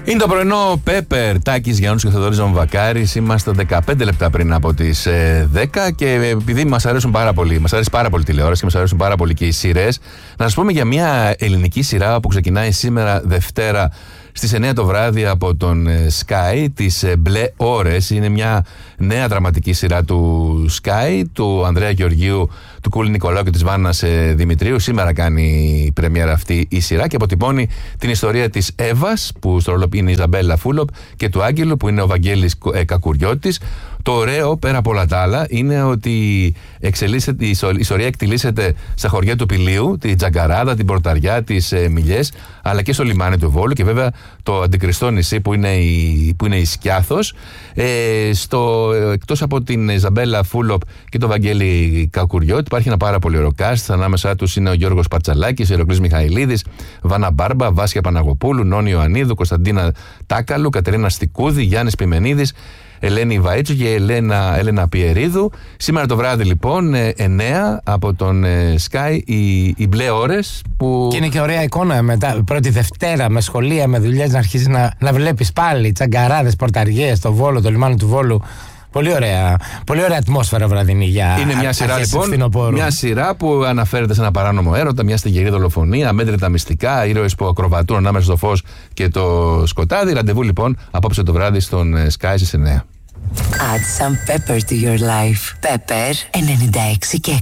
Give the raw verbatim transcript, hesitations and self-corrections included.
Είναι το πρωινό Πέπερ, Τάκης Γιάννους και Θοδωρής Βαμβακάρης. Είμαστε δεκαπέντε λεπτά πριν από τις ε, δέκα και επειδή μας αρέσουν πάρα πολύ, μας αρέσει πάρα πολύ τηλεόραση και μας αρέσουν πάρα πολύ και οι σειρές, να σας πούμε για μια ελληνική σειρά που ξεκινάει σήμερα Δευτέρα στις εννιά το βράδυ από τον Sky, τις Μπλε Ώρες. Είναι μια νέα δραματική σειρά του Sky, του Ανδρέα Γεωργίου, του Κούλη Νικολάου και της Βάννας Δημητρίου. Σήμερα κάνει πρεμιέρα αυτή η σειρά και αποτυπώνει την ιστορία της Εύας, που στο ρόλο είναι η Ιζαμπέλα Φούλοπ, και του Άγγελου, που είναι ο Βαγγέλης Κακουριώτης. Το ωραίο, πέρα από όλα τα άλλα, είναι ότι εξελίσσεται, η ιστορία εκτιλήσεται στα χωριά του Πηλίου, τη Τζαγκαράδα, την Πορταριά, τις ε, Μιλιές, αλλά και στο λιμάνι του Βόλου και βέβαια το αντικριστό νησί που είναι η, που είναι η Σκιάθος. Ε, στο, εκτός από την Ιζαμπέλα Φούλοπ και τον Βαγγέλη Κακουριώτη, υπάρχει ένα πάρα πολύ ωραίο cast. Ανάμεσά τους είναι ο Γιώργος Πατσαλάκης, ο Ηρακλής Μιχαηλίδης, Βάνα Μπάρμπα, Βάσια Παναγοπούλου, Νόνη Ιωαννίδου, Κωνσταντίνα Τάκαλου, Κατερίνα Στικούδη, Γιάννης Πιμενίδης, Ελένη Βαΐτσου και Ελένα, Έλενα Πιερίδου. Σήμερα το βράδυ λοιπόν εννιά από τον Sky οι, οι Μπλε Ώρες που... Και είναι και ωραία εικόνα μετά, πρώτη Δευτέρα με σχολεία, με δουλειές, να αρχίσεις να, να βλέπεις πάλι τσαγκαράδες, πορταριές, το Βόλο, το λιμάνι του Βόλου. Πολύ ωραία, πολύ ωραία ατμόσφαιρα βραδινή για είναι μια σειρά λοιπόν, μια σειρά που αναφέρεται σε ένα παράνομο έρωτα, μια στιγερή δολοφονία, αμέτρητα μυστικά, ήρωες που ακροβατούν ανάμεσα στο φως και το σκοτάδι. Ραντεβού λοιπόν απόψε το βράδυ στον Sky στις εννιά. Add some pepper to your life. Pepper ενενήντα έξι και